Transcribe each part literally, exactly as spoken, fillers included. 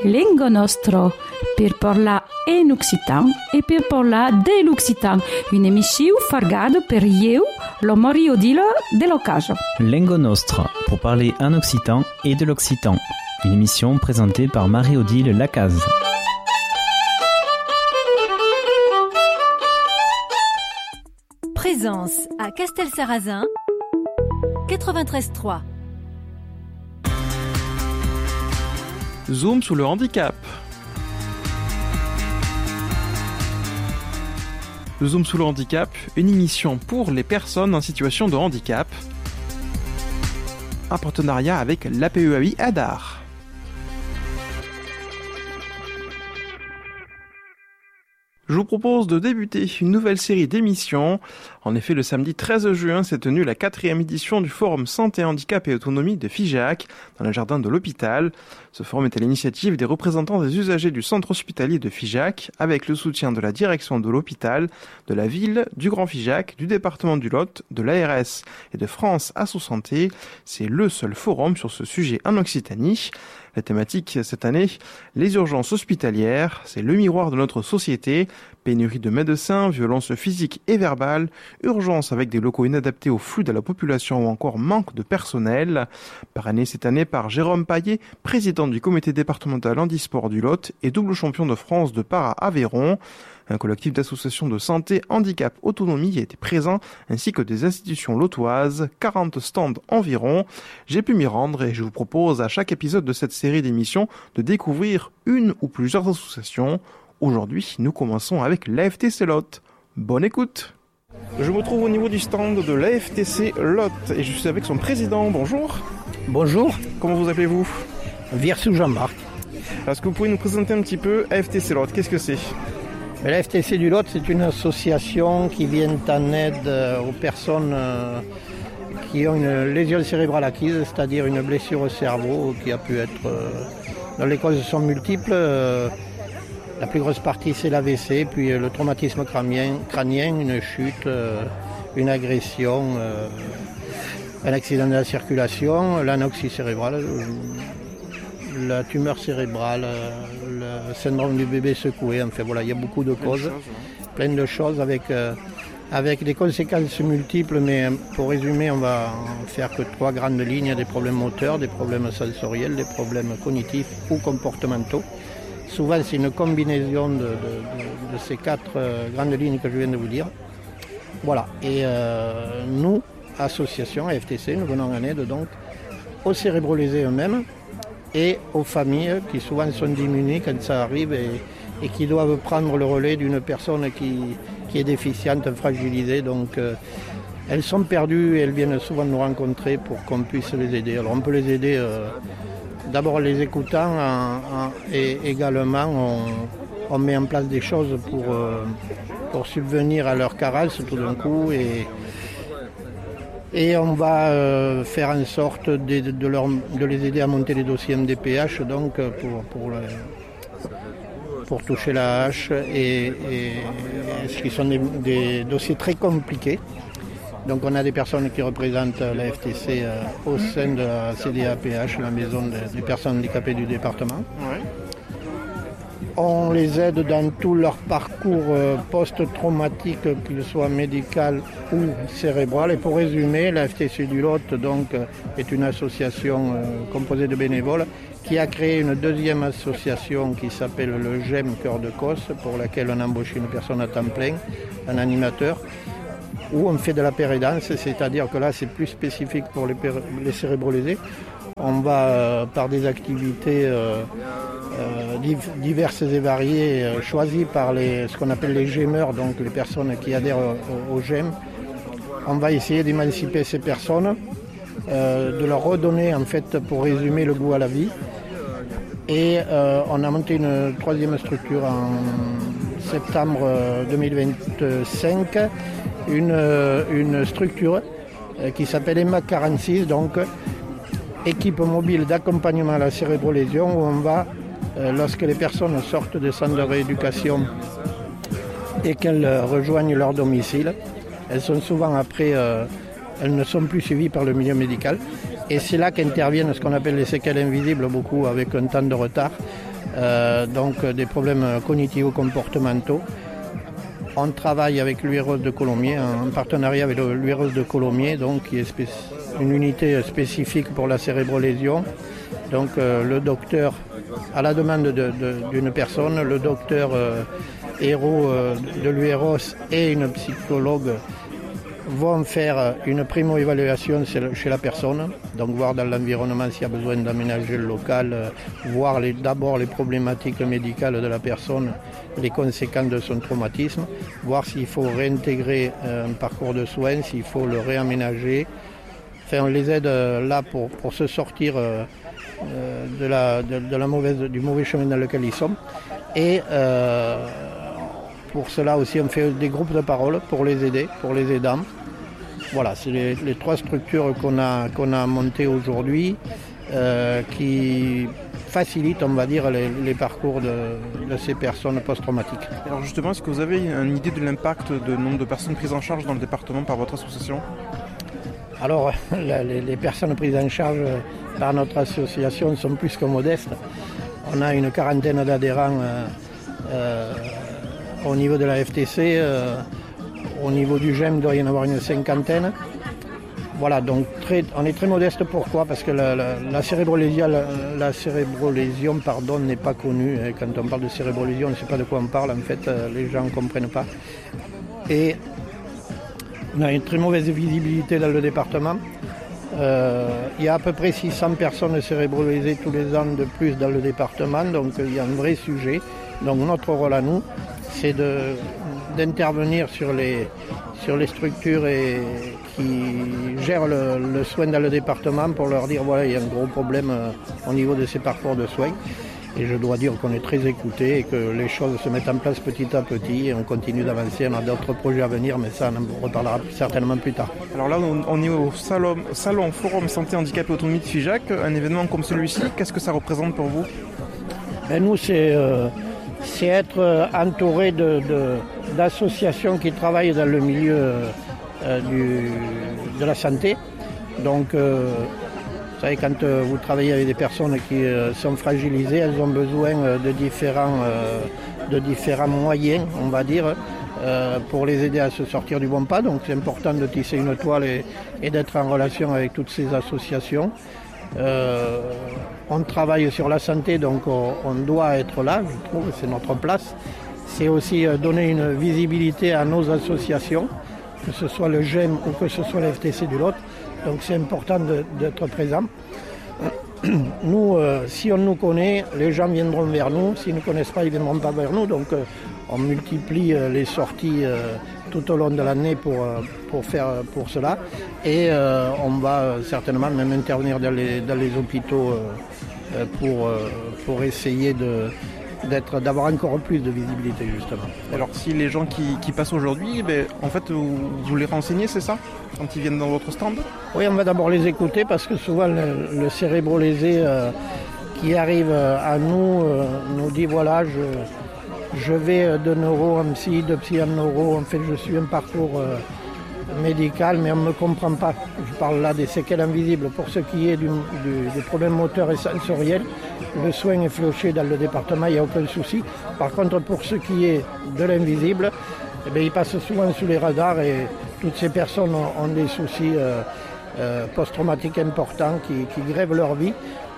Lingua Nostra, per parlar en occitan e per parlar de l'occitan. Une émission fargada per io, lo Mario Odile de l'Ocaso. Lingua Nostra, pour parler en occitan et de l'occitan. Une émission présentée par Marie-Odile Lacaze. Présence à Castelsarrasin, quatre-vingt-treize trois. Zoom sous le handicap. Zoom sous le handicap, une émission pour les personnes en situation de handicap. Un partenariat avec l'A P E A I Hadar. Je vous propose de débuter une nouvelle série d'émissions. En effet, le samedi treize juin s'est tenue la quatrième édition du Forum Santé, Handicap et Autonomie de Figeac, dans le jardin de l'hôpital. Ce forum est à l'initiative des représentants des usagers du centre hospitalier de Figeac, avec le soutien de la direction de l'hôpital, de la ville, du Grand Figeac, du département du Lot, de l'A R S et de France Asso Santé. C'est le seul forum sur ce sujet en Occitanie. La thématique cette année, les urgences hospitalières, c'est le miroir de notre société, pénurie de médecins, violences physiques et verbales, urgence avec des locaux inadaptés au flux de la population ou encore manque de personnel. Parrainé cette année par Jérôme Paillet, président du comité départemental handisport du Lot et double champion de France de para-Aveyron. Un collectif d'associations de santé, handicap, autonomie a été présent, ainsi que des institutions lotoises, quarante stands environ. J'ai pu m'y rendre et je vous propose à chaque épisode de cette série d'émissions de découvrir une ou plusieurs associations. Aujourd'hui, nous commençons avec l'A F T C Lot. Bonne écoute. Je me trouve au niveau du stand de l'A F T C Lot et je suis avec son président. Bonjour. Bonjour. Comment vous appelez-vous ? Viersou Jean-Marc. Est-ce que vous pouvez nous présenter un petit peu A F T C Lot ? Qu'est-ce que c'est ? La F T C du Lot, c'est une association qui vient en aide aux personnes qui ont une lésion cérébrale acquise, c'est-à-dire une blessure au cerveau qui a pu être... dont les causes sont multiples. La plus grosse partie, c'est l'A V C, puis le traumatisme crânien, crânien une chute, une agression, un accident de la circulation, l'anoxie cérébrale, la tumeur cérébrale, le syndrome du bébé secoué. Enfin voilà, il y a beaucoup de causes, plein de choses avec, euh, avec des conséquences multiples, mais pour résumer, on va faire que trois grandes lignes: des problèmes moteurs, des problèmes sensoriels, des problèmes cognitifs ou comportementaux. Souvent, c'est une combinaison de, de, de, de ces quatre euh, grandes lignes que je viens de vous dire. Voilà, et euh, nous, association A F T C, nous venons en aide donc aux cérébrolésés eux-mêmes et aux familles qui souvent sont diminuées quand ça arrive et, et qui doivent prendre le relais d'une personne qui, qui est déficiente, fragilisée. Donc euh, elles sont perdues et elles viennent souvent nous rencontrer pour qu'on puisse les aider. Alors on peut les aider euh, d'abord les écoutant en, en, et également on, on met en place des choses pour, euh, pour subvenir à leur carence tout d'un coup et Et on va euh, faire en sorte de, de, leur, de les aider à monter les dossiers M D P H, donc pour, pour, le, pour toucher la hache, et, et, et ce qui sont des, des dossiers très compliqués. Donc on a des personnes qui représentent la F T C euh, au sein de la C D A P H, la maison de, des personnes handicapées du département. Ouais. On les aide dans tout leur parcours euh, post-traumatique, qu'il soit médical ou cérébral. Et pour résumer, la F T C du Lot donc, est une association euh, composée de bénévoles qui a créé une deuxième association qui s'appelle le G E M Cœur de Cosse, pour laquelle on a embauché une personne à temps plein, un animateur, où on fait de la pérédance, c'est-à-dire que là c'est plus spécifique pour les, pér- les cérébrolésés. On va euh, par des activités euh, euh, div- diverses et variées, euh, choisies par les, ce qu'on appelle les gémeurs, donc les personnes qui adhèrent au, au G E M. On va essayer d'émanciper ces personnes, euh, de leur redonner en fait, pour résumer, le goût à la vie. Et euh, on a monté une troisième structure en septembre deux mille vingt-cinq, une, une structure qui s'appelle E M A quarante-six, donc équipe mobile d'accompagnement à la cérébrolésion, où on va, euh, lorsque les personnes sortent des centres de rééducation et qu'elles euh, rejoignent leur domicile, elles sont souvent après, euh, elles ne sont plus suivies par le milieu médical. Et c'est là qu'interviennent ce qu'on appelle les séquelles invisibles, beaucoup avec un temps de retard. euh, donc des problèmes cognitivo-comportementaux. On travaille avec l'U R O S de Colomiers, en partenariat avec l'U R O S de Colomiers, donc, qui est spé- une unité spécifique pour la cérébrolésion. Donc euh, le docteur, à la demande de, de, d'une personne, le docteur euh, héros euh, de l'U R O S et une psychologue vont faire une primo-évaluation chez la personne, donc voir dans l'environnement s'il y a besoin d'aménager le local, euh, voir les, d'abord les problématiques médicales de la personne, les conséquences de son traumatisme, voir s'il faut réintégrer euh, un parcours de soins, s'il faut le réaménager. Enfin, on les aide euh, là pour, pour se sortir euh, euh, de la, de, de la mauvaise, du mauvais chemin dans lequel ils sont. Et euh, pour cela aussi, on fait des groupes de parole pour les aider, pour les aidants. Voilà, c'est les, les trois structures qu'on a, qu'on a montées aujourd'hui euh, qui facilitent, on va dire, les, les parcours de, de ces personnes post-traumatiques. Alors justement, est-ce que vous avez une idée de l'impact du nombre de personnes prises en charge dans le département par votre association ? Alors, la, les, les personnes prises en charge par notre association sont plus que modestes. On a une quarantaine d'adhérents euh, euh, au niveau de la F T C. Euh, Au niveau du G E M, il doit y en avoir une cinquantaine. Voilà, donc très, on est très modeste. Pourquoi ? Parce que la, la, la cérébrolésion, la, la cérébrolésion pardon, n'est pas connue. Et quand on parle de cérébrolésion, on ne sait pas de quoi on parle. En fait, les gens ne comprennent pas. Et on a une très mauvaise visibilité dans le département. Euh, il y a à peu près six cents personnes cérébrolésées tous les ans de plus dans le département. Donc il y a un vrai sujet. Donc notre rôle à nous, c'est de, d'intervenir sur les, sur les structures et, qui gèrent le, le soin dans le département pour leur dire voilà, il y a un gros problème euh, au niveau de ces parcours de soins. Et je dois dire qu'on est très écoutés et que les choses se mettent en place petit à petit et on continue d'avancer. On a d'autres projets à venir, mais ça, on en reparlera certainement plus tard. Alors là, on est au salon, salon Forum Santé Handicap et Autonomie de Figeac. Un événement comme celui-ci, qu'est-ce que ça représente pour vous ? Ben nous, c'est... Euh, c'est être entouré de, de, d'associations qui travaillent dans le milieu euh, du, de la santé. Donc, euh, vous savez, quand euh, vous travaillez avec des personnes qui euh, sont fragilisées, elles ont besoin euh, de, différents, euh, de différents moyens, on va dire, euh, pour les aider à se sortir du bon pas. Donc, c'est important de tisser une toile et, et d'être en relation avec toutes ces associations. Euh, on travaille sur la santé, donc on, on doit être là, je trouve, c'est notre place. C'est aussi euh, donner une visibilité à nos associations, que ce soit le G E M ou que ce soit la F T C du Lot. Donc c'est important de, d'être présent. Nous, euh, si on nous connaît, les gens viendront vers nous. S'ils ne nous connaissent pas, ils ne viendront pas vers nous. Donc euh, on multiplie euh, les sorties euh, tout au long de l'année pour, euh, pour faire pour cela. Et euh, on va euh, certainement même intervenir dans les, dans les hôpitaux euh, pour, euh, pour essayer de, d'être, d'avoir encore plus de visibilité justement. Alors si les gens qui, qui passent aujourd'hui, ben, en fait vous, vous les renseignez, c'est ça ? Quand ils viennent dans votre stand ? Oui, on va d'abord les écouter parce que souvent le, le cérébrolésé euh, qui arrive à nous euh, nous dit voilà, je, je vais de neuro en psy, de psy en neuro, en fait je suis un parcours euh, médical mais on ne me comprend pas. Je parle là des séquelles invisibles. Pour ce qui est du, du, des problèmes moteurs et sensoriels, le soin est fléché dans le département, il n'y a aucun souci. Par contre, pour ce qui est de l'invisible, eh bien, il passe souvent sous les radars et toutes ces personnes ont, ont des soucis euh, euh, post-traumatiques importants qui, qui grèvent leur vie.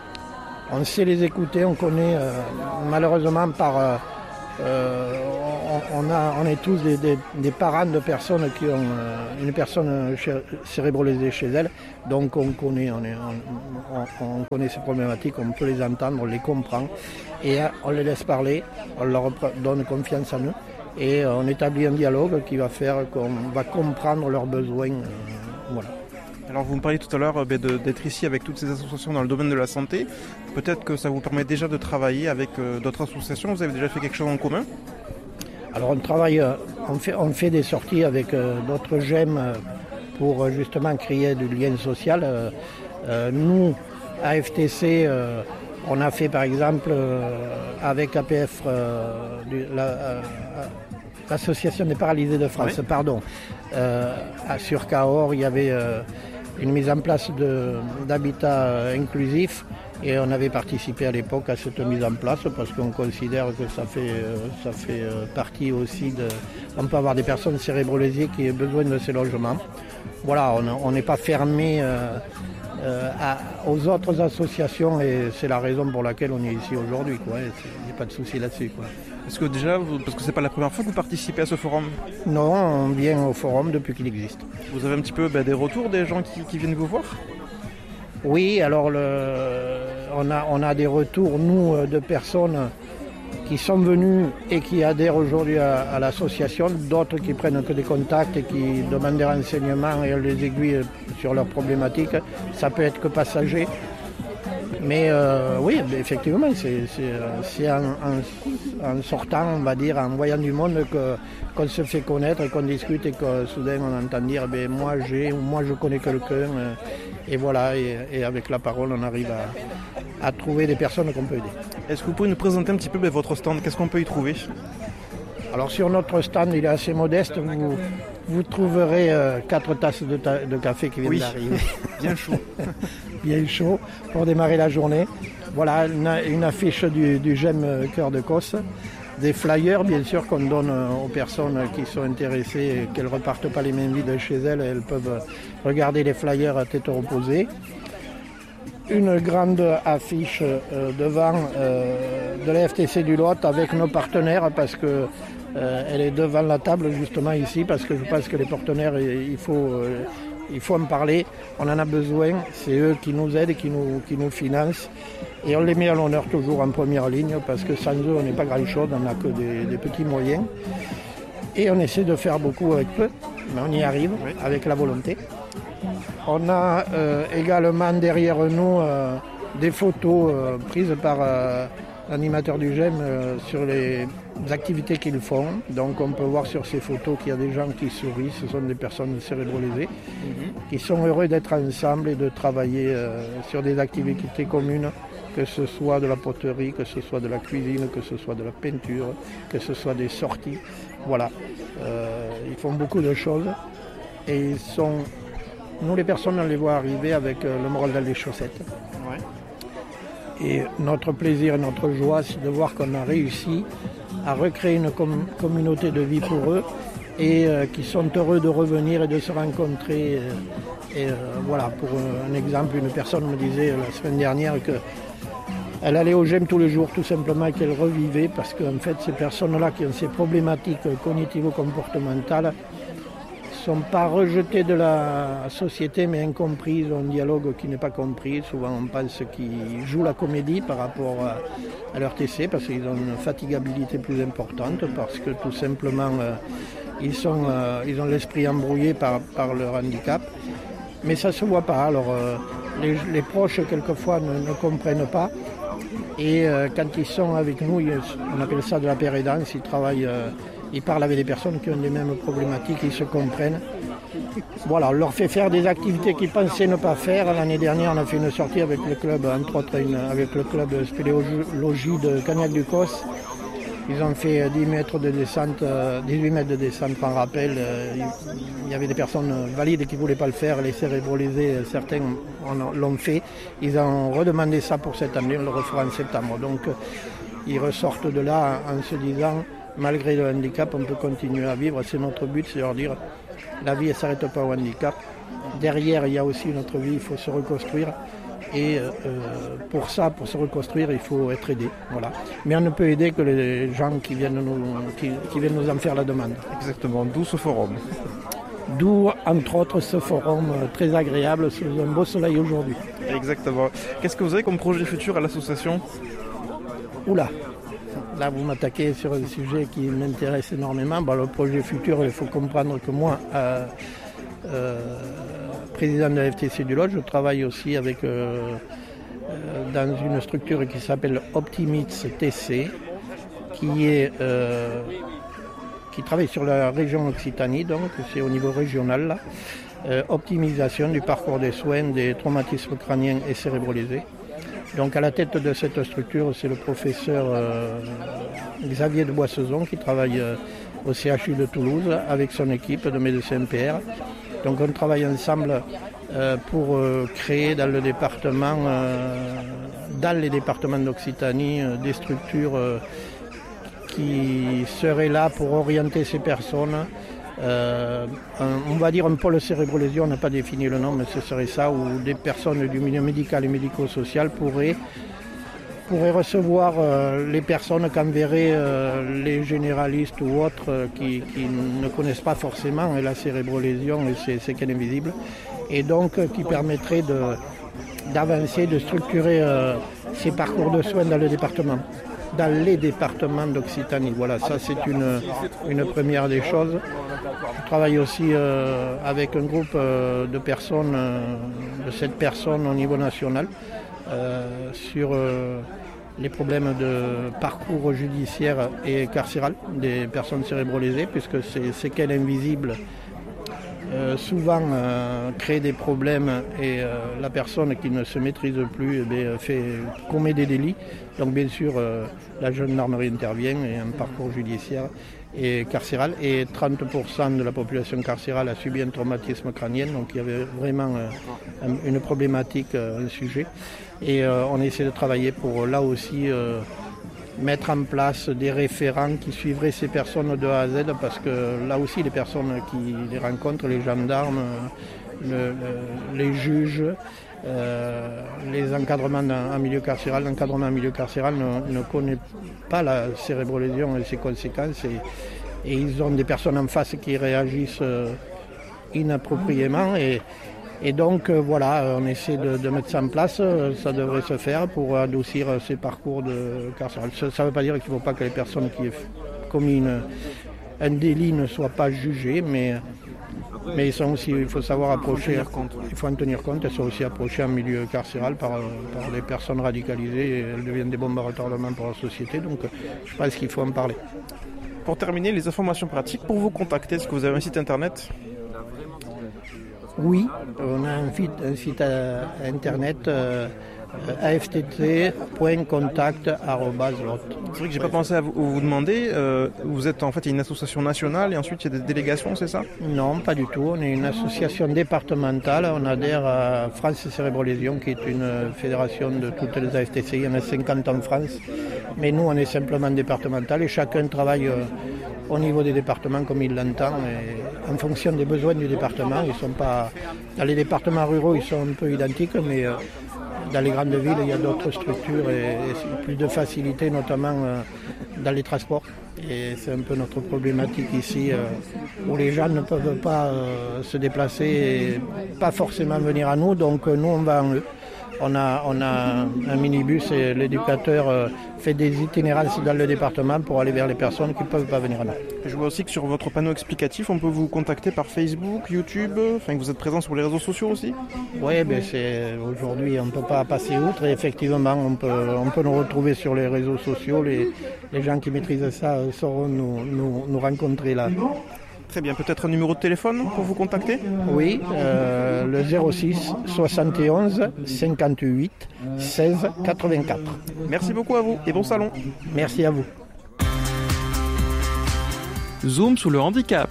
On sait les écouter, on connaît euh, malheureusement par... Euh, euh, on, on, a, on est tous des, des, des parents de personnes qui ont euh, une personne cérébrolésée chez elles. Donc on connaît, on, est, on, on, on connaît ces problématiques, on peut les entendre, on les comprend. Et on les laisse parler, on leur donne confiance en eux. Et on établit un dialogue qui va faire qu'on va comprendre leurs besoins. Euh, voilà. Alors vous me parliez tout à l'heure ben, de, d'être ici avec toutes ces associations dans le domaine de la santé. Peut-être que ça vous permet déjà de travailler avec euh, d'autres associations. Vous avez déjà fait quelque chose en commun ? Alors on travaille, on fait, on fait des sorties avec euh, d'autres G E M pour euh, justement créer du lien social. Euh, euh, nous, à F T C, euh, on a fait par exemple euh, avec A P F, euh, du, la, euh, l'Association des paralysés de France, oui. pardon, euh, sur Cahors, il y avait euh, une mise en place de, d'habitat inclusif Et on avait participé à l'époque à cette mise en place parce qu'on considère que ça fait, ça fait partie aussi de... On peut avoir des personnes cérébrolésées qui aient besoin de ces logements. Voilà, on n'est pas fermé euh, euh, à, aux autres associations et c'est la raison pour laquelle on est ici aujourd'hui. Il n'y a pas de souci là-dessus. Quoi. Est-ce que déjà, vous, parce que c'est pas la première fois que vous participez à ce forum? Non, on vient au forum depuis qu'il existe. Vous avez un petit peu bah, des retours des gens qui, qui viennent vous voir? Oui, alors le, on, a, on a des retours, nous, de personnes qui sont venues et qui adhèrent aujourd'hui à, à l'association, d'autres qui prennent que des contacts et qui demandent des renseignements et on les aiguille sur leurs problématiques. Ça peut être que passager. Mais euh, oui, effectivement, c'est, c'est, c'est en, en, en sortant, on va dire, en voyant du monde que, qu'on se fait connaître, qu'on discute et que soudain on entend dire ben, moi j'ai ou moi je connais quelqu'un. Et voilà, et, et avec la parole, on arrive à, à trouver des personnes qu'on peut aider. Est-ce que vous pouvez nous présenter un petit peu ben, votre stand? Qu'est-ce qu'on peut y trouver? Alors sur notre stand, il est assez modeste. Vous, vous trouverez euh, quatre tasses de, ta- de café qui viennent oui. d'arriver. Bien chaud. Bien chaud pour démarrer la journée. Voilà, une, une affiche du, du G E M Cœur de Cosse. Des flyers, bien sûr, qu'on donne aux personnes qui sont intéressées et qu'elles ne repartent pas les mains vides chez elles. Elles peuvent regarder les flyers à tête reposée. Une grande affiche euh, devant euh, de la F T C du Lot avec nos partenaires parce que euh, elle est devant la table justement ici parce que je pense que les partenaires, il faut, euh, il faut en parler. On en a besoin. C'est eux qui nous aident et qui nous, qui nous financent. Et on les met à l'honneur toujours en première ligne parce que sans eux, on n'est pas grand-chose, on n'a que des, des petits moyens. Et on essaie de faire beaucoup avec peu, mais on y arrive oui. avec la volonté. On a euh, également derrière nous euh, des photos euh, prises par euh, l'animateur du G E M euh, sur les activités qu'ils font. Donc on peut voir sur ces photos qu'il y a des gens qui sourient, ce sont des personnes cérébrolésées, mm-hmm. qui sont heureux d'être ensemble et de travailler euh, sur des activités communes, que ce soit de la poterie, que ce soit de la cuisine, que ce soit de la peinture, que ce soit des sorties. Voilà, euh, ils font beaucoup de choses et ils sont... Nous les personnes, on les voit arriver avec euh, le moral dans les chaussettes. Ouais. Et notre plaisir et notre joie, c'est de voir qu'on a réussi à recréer une com- communauté de vie pour eux et euh, qui sont heureux de revenir et de se rencontrer. Euh, et euh, voilà, pour un exemple, une personne me disait la semaine dernière que elle allait au G E M tous les jours, tout simplement, et qu'elle revivait parce qu'en fait, ces personnes-là qui ont ces problématiques cognitivo-comportementales ne sont pas rejetées de la société, mais incomprises, un dialogue qui n'est pas compris. Souvent, on pense qu'ils jouent la comédie par rapport à, à leur T C parce qu'ils ont une fatigabilité plus importante, parce que tout simplement, euh, ils, sont, euh, ils ont l'esprit embrouillé par, par leur handicap. Mais ça ne se voit pas. Alors, euh, les, les proches, quelquefois, ne, ne comprennent pas. Et euh, quand ils sont avec nous, ils, on appelle ça de la pérédance, ils travaillent, euh, ils parlent avec des personnes qui ont les mêmes problématiques, ils se comprennent. Voilà, on leur fait faire des activités qu'ils pensaient ne pas faire. L'année dernière, on a fait une sortie avec le club, entre autres une, avec le club spéléologie de Cagnac-du-Cos. Ils ont fait dix mètres de descente, dix-huit mètres de descente en rappel. Il y avait des personnes valides qui ne voulaient pas le faire, les cérébrolésés, certains l'ont fait. Ils ont redemandé ça pour cette année, on le refera en septembre. Donc ils ressortent de là en se disant, malgré le handicap, on peut continuer à vivre. C'est notre but, c'est leur dire, la vie ne s'arrête pas au handicap. Derrière, il y a aussi notre vie, il faut se reconstruire. Et euh, pour ça, pour se reconstruire, il faut être aidé. Voilà. Mais on ne peut aider que les gens qui viennent nous, qui, qui viennent nous en faire la demande. Exactement, d'où ce forum. D'où, entre autres, ce forum très agréable sous un beau soleil aujourd'hui. Exactement. Qu'est-ce que vous avez comme projet futur à l'association? Oula, là vous m'attaquez sur un sujet qui m'intéresse énormément. Bon, le projet futur, il faut comprendre que moi... Euh, euh, président de la F T C du Lot, je travaille aussi avec, euh, euh, dans une structure qui s'appelle Optimits T C, qui, est, euh, qui travaille sur la région Occitanie, donc c'est au niveau régional, là, euh, optimisation du parcours des soins des traumatismes crâniens et cérébrolésés. Donc à la tête de cette structure, c'est le professeur euh, Xavier de Boissezon qui travaille euh, au C H U de Toulouse avec son équipe de médecins P R. Donc on travaille ensemble euh, pour euh, créer dans le département euh, dans les départements d'Occitanie euh, des structures euh, qui seraient là pour orienter ces personnes. Euh, un, on va dire un pôle cérébro-lésion, on n'a pas défini le nom, mais ce serait ça, où des personnes du milieu médical et médico-social pourraient, pourraient recevoir euh, les personnes qu'enverraient euh, les généralistes ou autres euh, qui, qui ne connaissent pas forcément la cérébro-lésion et ses séquelles invisibles, et donc euh, qui permettraient de, d'avancer, de structurer euh, ces parcours de soins dans le département. Dans les départements d'Occitanie. Voilà, ça c'est une, une première des choses. Je travaille aussi euh, avec un groupe euh, de personnes, euh, de sept personnes au niveau national, euh, sur euh, les problèmes de parcours judiciaire et carcéral des personnes cérébro-lésées, puisque ces séquelles invisibles Euh, souvent euh, crée des problèmes et euh, la personne qui ne se maîtrise plus eh bien, fait, commet des délits. Donc bien sûr euh, la gendarmerie intervient et un parcours judiciaire et carcéral. Et trente pour cent de la population carcérale a subi un traumatisme crânien. Donc il y avait vraiment euh, une problématique, euh, un sujet. Et euh, on essaie de travailler pour là aussi euh, mettre en place des référents qui suivraient ces personnes de A à Z, parce que là aussi les personnes qui les rencontrent, les gendarmes, le, le, les juges, euh, les encadrements en milieu carcéral, l'encadrement en milieu carcéral ne, ne connaît pas la cérébro-lésion et ses conséquences, et, et ils ont des personnes en face qui réagissent euh, inappropriément. Et, Et donc euh, voilà, on essaie de, de mettre ça en place, ça devrait se faire pour adoucir ces parcours de carcéral. Ça ne veut pas dire qu'il ne faut pas que les personnes qui aient commis une, un délit ne soient pas jugées, mais, mais ils sont aussi, il faut savoir approcher, il faut en tenir compte, elles sont aussi approchées en milieu carcéral par, par des personnes radicalisées, et elles deviennent des bombes à retardement pour la société, donc je pense qu'il faut en parler. Pour terminer, les informations pratiques, pour vous contacter, est-ce que vous avez un site internet ? Oui, on a un site, un site internet euh, a f t t point contact arobase lot. C'est vrai que j'ai pas pensé à vous, vous demander, euh, vous êtes en fait une association nationale et ensuite il y a des délégations, c'est ça ? Non, pas du tout, on est une association départementale, on adhère à France Cérébro-Lésion qui est une fédération de toutes les A F T C I, il y en a cinquante en France, mais nous on est simplement départemental et chacun travaille euh, au niveau des départements comme il l'entend, et en fonction des besoins du département. Ils sont pas, dans les départements ruraux ils sont un peu identiques, mais euh, dans les grandes villes il y a d'autres structures et, et plus de facilité, notamment euh, dans les transports. Et c'est un peu notre problématique ici, euh, où les gens ne peuvent pas euh, se déplacer et pas forcément venir à nous, donc euh, nous on va en eux. On a, on a un minibus et l'éducateur euh, fait des itinérances dans le département pour aller vers les personnes qui ne peuvent pas venir à nous. Je vois aussi que sur votre panneau explicatif, on peut vous contacter par Facebook, YouTube, enfin que vous êtes présent sur les réseaux sociaux aussi ? Oui, ben c'est, aujourd'hui on ne peut pas passer outre et effectivement on peut, on peut nous retrouver sur les réseaux sociaux. Les, les gens qui maîtrisent ça sauront nous, nous, nous rencontrer là. Très bien, peut-être un numéro de téléphone pour vous contacter ? Oui, euh, le zéro six soixante et onze cinquante-huit seize quatre-vingt-quatre. Merci beaucoup à vous et bon salon. Merci à vous. Zoom sous le handicap.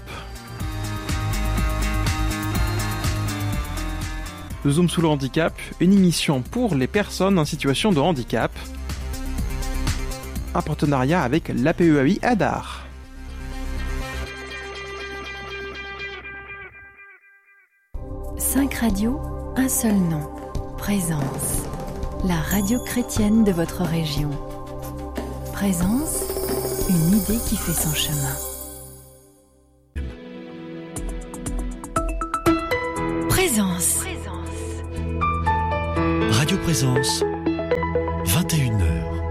Zoom sous le handicap, une émission pour les personnes en situation de handicap. Un partenariat avec l'A P E A I Hadar. Cinq radios, un seul nom. Présence. La radio chrétienne de votre région. Présence, une idée qui fait son chemin. Présence. Radio Présence,